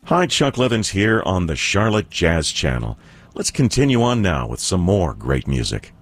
Hi, Chuck Levins here on the Charlotte Jazz Channel. Let's continue on now with some more great music.